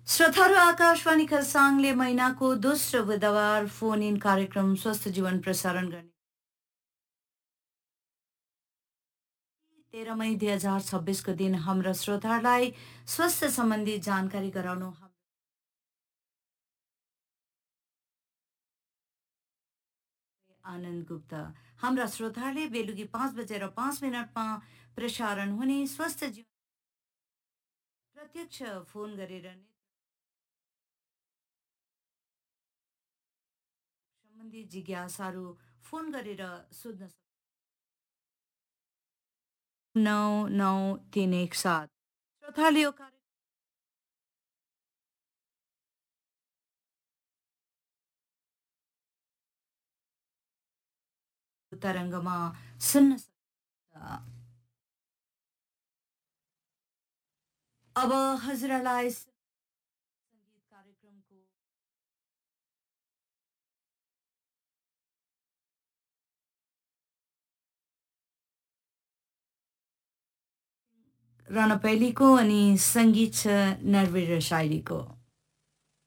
श्रोताहरू आकाशवाणी खरसाङले महिनाको दोस्रो बुधबार फोन इन कार्यक्रम स्वस्थ जीवन प्रसारण गर्ने 13 मई 2026को दिन हाम्रा श्रोताहरूलाई स्वास्थ्य सम्बन्धी जानकारी गराउनु आनन्द गुप्ता। हाम्रा श्रोताहरूले बेलुकी 5:05 प्रसारण हुने स्वस्थ जीवन प्रत्यक्ष फोन गरेर सम्बन्धी जिज्ञासाहरू फोन गरेर सोध्न 99317 श्रोताले यो तरङ्गमा सुन्न सक्नुहुन्छ। अब हजुरलाई सङ्गीत कार्यक्रमको रणपैलीको अनि सङ्गीत छ नरवीर शाइरीको।